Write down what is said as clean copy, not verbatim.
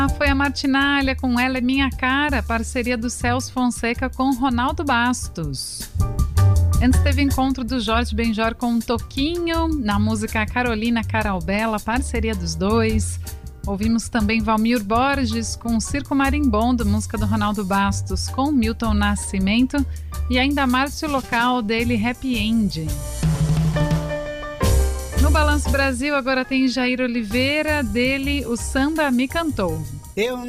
Foi a Martinália com Ela é Minha Cara, parceria do Celso Fonseca com Ronaldo Bastos. Antes teve encontro do Jorge Benjor com Toquinho, na música Carolina Caralbella, parceria dos dois. Ouvimos também Valmir Borges com Circo Marimbondo, música do Ronaldo Bastos com Milton Nascimento. E ainda Márcio Local, dele Happy End. No Balanço Brasil agora tem Jair Oliveira, dele O Samba Me Cantou. Eu